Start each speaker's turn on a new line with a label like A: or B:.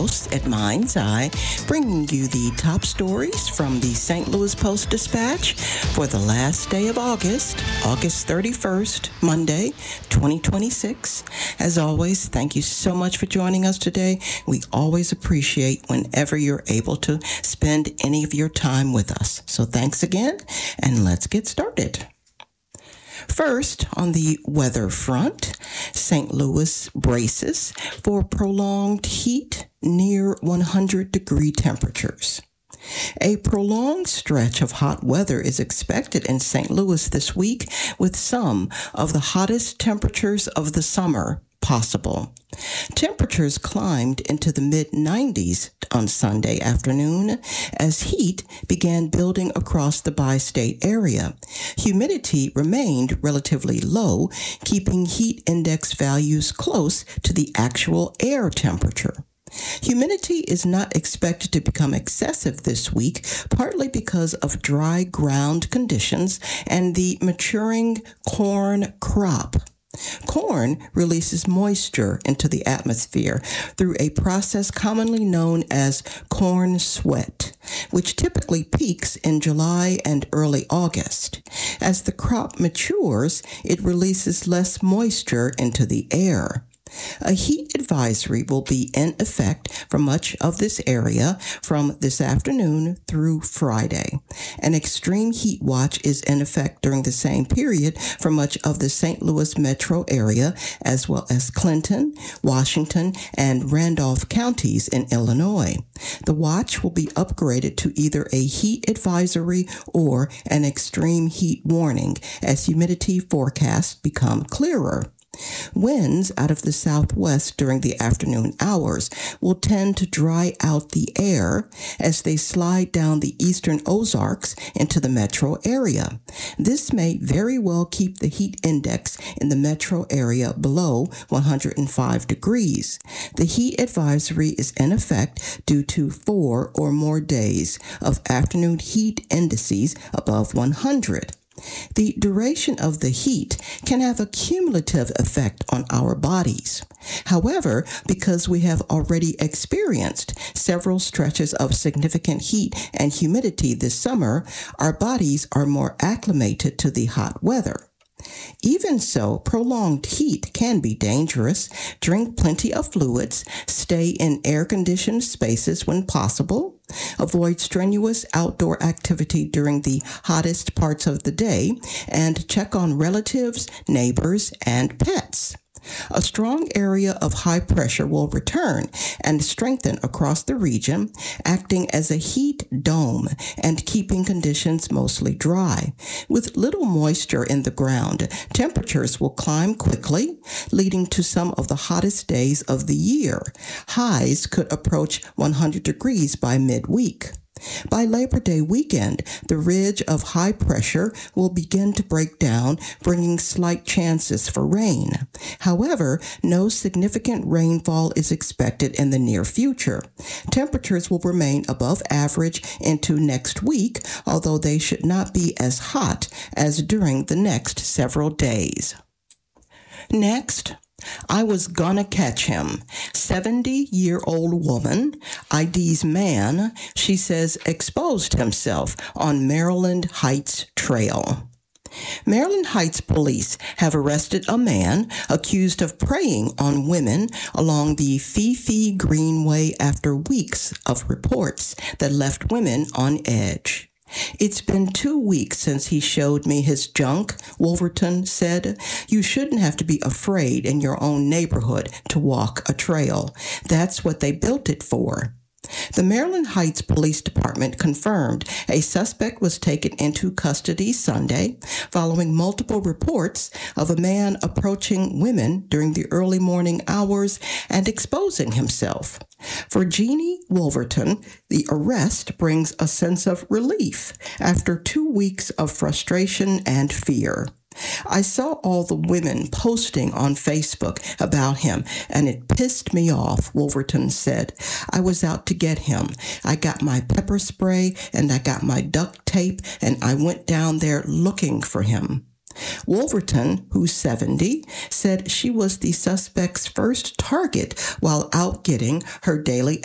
A: host at Mind's Eye, bringing you the top stories from the St. Louis Post-Dispatch for the last day of August, August 31st, Monday, 2026. As always, thank you so much for joining us today. We always appreciate whenever you're able to spend any of your time with us. So thanks again, and let's get started. First, on the weather front, St. Louis braces for prolonged heat near 100-degree temperatures. A prolonged stretch of hot weather is expected in St. Louis this week, with some of the hottest temperatures of the summer possible. Temperatures climbed into the mid-90s on Sunday afternoon as heat began building across the bi-state area. Humidity remained relatively low, keeping heat index values close to the actual air temperature. Humidity is not expected to become excessive this week, partly because of dry ground conditions and the maturing corn crop. Corn releases moisture into the atmosphere through a process commonly known as corn sweat, which typically peaks in July and early August. As the crop matures, it releases less moisture into the air. A heat advisory will be in effect for much of this area from this afternoon through Friday. An extreme heat watch is in effect during the same period for much of the St. Louis metro area, as well as Clinton, Washington, and Randolph counties in Illinois. The watch will be upgraded to either a heat advisory or an extreme heat warning as humidity forecasts become clearer. Winds out of the southwest during the afternoon hours will tend to dry out the air as they slide down the eastern Ozarks into the metro area. This may very well keep the heat index in the metro area below 105 degrees. The heat advisory is in effect due to 4 or more days of afternoon heat indices above 100. The duration of the heat can have a cumulative effect on our bodies. However, because we have already experienced several stretches of significant heat and humidity this summer, our bodies are more acclimated to the hot weather. Even so, prolonged heat can be dangerous. Drink plenty of fluids, stay in air-conditioned spaces when possible, avoid strenuous outdoor activity during the hottest parts of the day, and check on relatives, neighbors, and pets. A strong area of high pressure will return and strengthen across the region, acting as a heat dome and keeping conditions mostly dry. With little moisture in the ground, temperatures will climb quickly, leading to some of the hottest days of the year. Highs could approach 100 degrees by midweek. By Labor Day weekend, the ridge of high pressure will begin to break down, bringing slight chances for rain. However, no significant rainfall is expected in the near future. Temperatures will remain above average into next week, although they should not be as hot as during the next several days. Next, I was gonna catch him. 70-year-old woman, ID's man, she says, exposed himself on Maryland Heights Trail. Maryland Heights police have arrested a man accused of preying on women along the Fifi Greenway after weeks of reports that left women on edge. It's been 2 weeks since he showed me his junk, Wolverton said. You shouldn't have to be afraid in your own neighborhood to walk a trail. That's what they built it for. The Maryland Heights Police Department confirmed a suspect was taken into custody Sunday following multiple reports of a man approaching women during the early morning hours and exposing himself. For Jeannie Wolverton, the arrest brings a sense of relief after 2 weeks of frustration and fear. I saw all the women posting on Facebook about him, and it pissed me off, Wolverton said. I was out to get him. I got my pepper spray and I got my duct tape, and I went down there looking for him. Wolverton, who's 70, said she was the suspect's first target while out getting her daily